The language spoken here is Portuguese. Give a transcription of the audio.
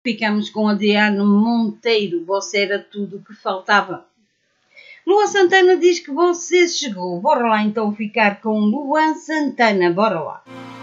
Ficamos com Adriano Monteiro, você era tudo o que faltava. Luan Santana diz que você chegou. Bora lá então ficar com Luan Santana, bora lá.